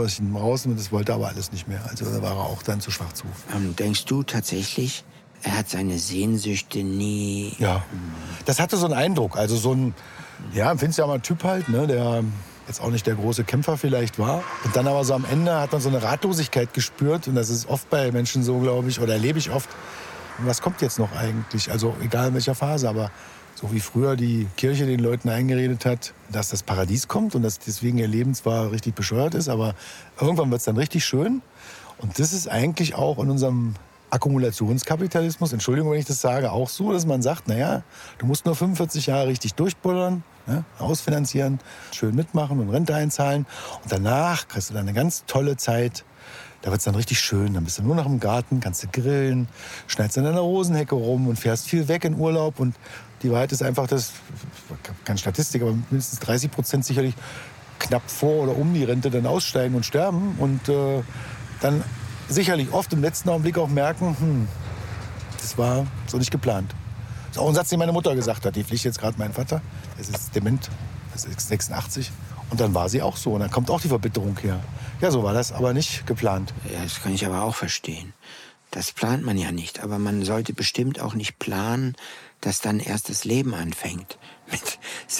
Nickerchen draußen und das wollte aber alles nicht mehr. Also da war er auch dann zu schwach zu. Denkst du tatsächlich, er hat seine Sehnsüchte nie... Ja, das hatte so einen Eindruck. Also so ein, ja, empfindsamer Typ halt, ne, der jetzt auch nicht der große Kämpfer vielleicht war. Und dann aber so am Ende hat man so eine Ratlosigkeit gespürt. Und das ist oft bei Menschen so, glaube ich, oder erlebe ich oft. Was kommt jetzt noch eigentlich? Also egal in welcher Phase, aber so wie früher die Kirche den Leuten eingeredet hat, dass das Paradies kommt und dass deswegen ihr Leben zwar richtig bescheuert ist, aber irgendwann wird es dann richtig schön. Und das ist eigentlich auch in unserem Akkumulationskapitalismus, Entschuldigung, wenn ich das sage, auch so, dass man sagt, naja, du musst nur 45 Jahre richtig durchbullern, ne, ausfinanzieren, schön mitmachen und Rente einzahlen. Und danach kriegst du dann eine ganz tolle Zeit. Da wird es dann richtig schön. Dann bist du nur noch im Garten, kannst du grillen, schneidest an deiner Rosenhecke rum und fährst viel weg in Urlaub. Und die Wahrheit ist einfach, dass, keine Statistik, aber mindestens 30% sicherlich knapp vor oder um die Rente dann aussteigen und sterben. Und dann sicherlich oft im letzten Augenblick auch merken, das war so nicht geplant. Das ist auch ein Satz, den meine Mutter gesagt hat. Die pflichtet jetzt gerade meinen Vater. Er ist dement, er ist 86. Und dann war sie auch so. Und dann kommt auch die Verbitterung her. Ja, so war das, aber nicht geplant. Ja, das kann ich aber auch verstehen. Das plant man ja nicht. Aber man sollte bestimmt auch nicht planen, dass dann erst das Leben anfängt. Mit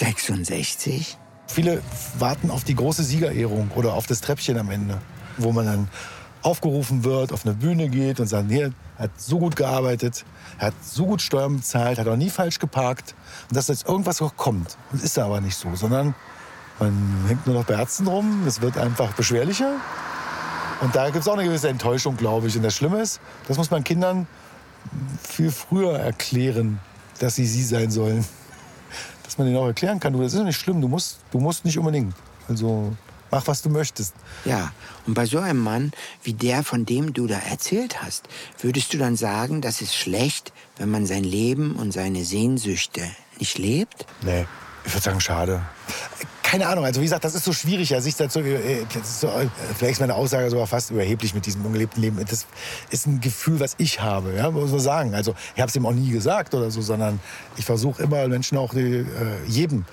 66? Viele warten auf die große Siegerehrung oder auf das Treppchen am Ende, wo man dann aufgerufen wird, auf eine Bühne geht und sagt, hier, er hat so gut gearbeitet, er hat so gut Steuern bezahlt, hat auch nie falsch geparkt. Und dass jetzt irgendwas noch kommt. Das ist aber nicht so, sondern man hängt nur noch bei Ärzten rum, es wird einfach beschwerlicher. Und da gibt es auch eine gewisse Enttäuschung, glaube ich. Und das Schlimme ist, das muss man Kindern viel früher erklären, dass sie sein sollen. Dass man denen auch erklären kann, du, das ist doch nicht schlimm, du musst nicht unbedingt. Also mach, was du möchtest. Ja, und bei so einem Mann wie der, von dem du da erzählt hast, würdest du dann sagen, das ist schlecht, wenn man sein Leben und seine Sehnsüchte nicht lebt? Nee, ich würde sagen, schade. Keine Ahnung, also wie gesagt, das ist so schwierig, ja, sich dazu, vielleicht ist meine Aussage sogar fast überheblich mit diesem ungelebten Leben. Das ist ein Gefühl, was ich habe, ja, muss man sagen. Also ich habe es ihm auch nie gesagt oder so, sondern ich versuche immer Menschen auch jedem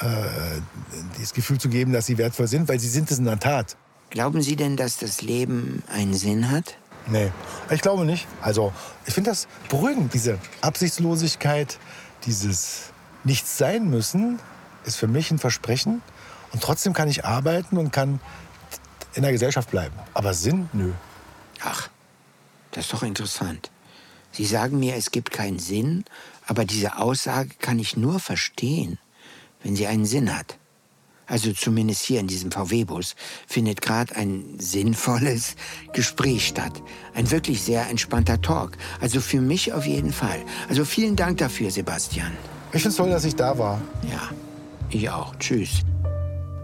das Gefühl zu geben, dass sie wertvoll sind, weil sie sind es in der Tat. Glauben Sie denn, dass das Leben einen Sinn hat? Nee, ich glaube nicht. Also ich finde das beruhigend, diese Absichtslosigkeit, dieses Nichts sein müssen, ist für mich ein Versprechen. Und trotzdem kann ich arbeiten und kann in der Gesellschaft bleiben. Aber Sinn, nö. Ach, das ist doch interessant. Sie sagen mir, es gibt keinen Sinn, aber diese Aussage kann ich nur verstehen, wenn sie einen Sinn hat. Also zumindest hier in diesem VW-Bus findet gerade ein sinnvolles Gespräch statt. Ein wirklich sehr entspannter Talk. Also für mich auf jeden Fall. Also vielen Dank dafür, Sebastian. Ich finde es toll, dass ich da war. Ja, ich auch. Tschüss.